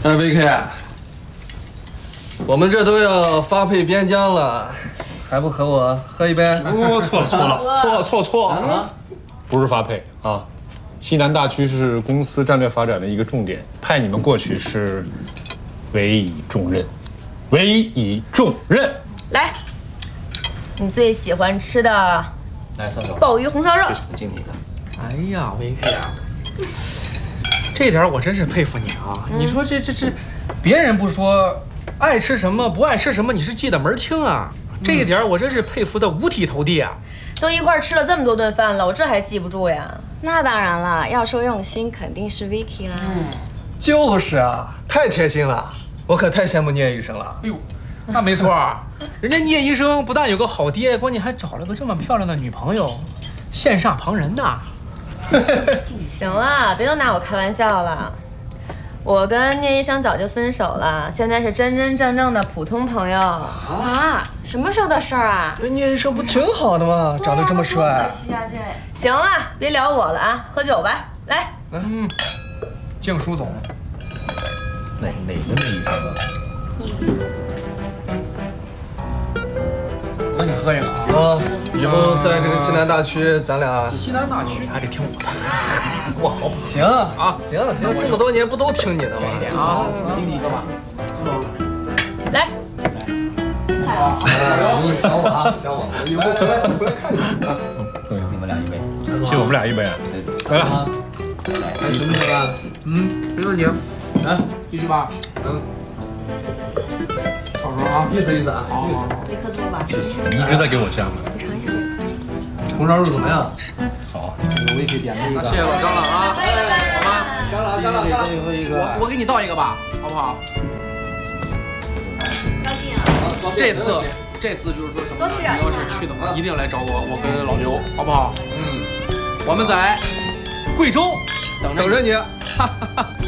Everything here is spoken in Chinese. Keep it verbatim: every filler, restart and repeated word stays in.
哎 ，V K， 我们这都要发配边疆了，还不和我喝一杯？ 哦，错了错了错错错啊！不是发配啊，西南大区是公司战略发展的一个重点，派你们过去是委以重任，委以重任。 来，你最喜欢吃的来，烧烧鲍鱼红烧肉。 敬你的。 哎呀 ，V K 啊，这点我真是佩服你啊！ 嗯、 你说这这这，别人不说爱吃什么不爱吃什么，你是记得门清啊。这一点我真是佩服的五体投地啊！ 都一块吃了这么多顿饭了，我这还记不住呀？ 那当然了，要说用心，肯定是 Vicky 啦。嗯， 就是啊，太贴心了，我可太羡慕聂医生了。 哎呦，那没错啊，人家聂医生不但有个好爹，关键还找了个这么漂亮的女朋友，羡煞旁人呐。 行了，别都拿我开玩笑了。我跟聂医生早就分手了，现在是真真正正的普通朋友。 啊，什么时候的事儿啊？ 聂医生不挺好的吗？长得这么帅。 可惜啊，这。 行了，别聊我了啊，喝酒吧，来。 嗯，敬舒总。 哪哪个聂医生啊？ 那你喝一个啊。 啊，以后在这个西南大区，咱俩西南大区还得听我的。 我好行啊，行行，这么多年不都听你的吗？ 啊， 敬你一个吧。 来。 好，想我啊，想我，以后回来回来看你啊。 你们俩一杯， 就我们俩一杯啊。来了， 来，还有什么事吧？ 嗯，没问题。来，继续吧。嗯。好好啊， 意思意思啊。 好好好。 别喝多吧。 你一直在给我加嘛。 你尝一下这个。 红烧肉怎么样？ 好。 我也可以点那个。谢谢老张了啊。好吗？ 张了，张了，张了。 最后一个。 我我给你倒一个吧，好不好？ 高兴啊！ 这次这次就是说什么？你要是去的话，一定来找我，我跟老刘，好不好？嗯。我们在贵州等着等着你。 哈哈哈。